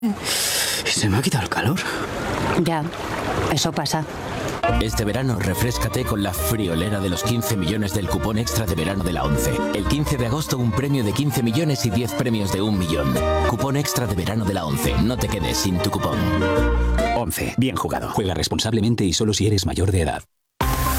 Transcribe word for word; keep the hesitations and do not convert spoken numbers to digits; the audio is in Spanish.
Y se me ha quitado el calor. Ya, eso pasa. Este verano refréscate con la friolera de los quince millones del cupón extra de verano de la ONCE. El quince de agosto un premio de quince millones y diez premios de un millón. Cupón extra de verano de la ONCE. No te quedes sin tu cupón. ONCE. Bien jugado. Juega responsablemente y solo si eres mayor de edad.